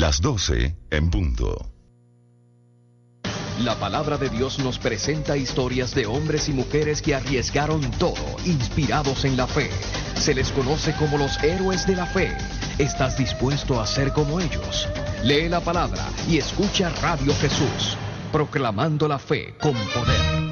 Las 12 en punto. La palabra de Dios nos presenta historias de hombres y mujeres que arriesgaron todo, inspirados en la fe. Se les conoce como los héroes de la fe. ¿Estás dispuesto a ser como ellos? Lee la palabra y escucha Radio Jesús, proclamando la fe con poder.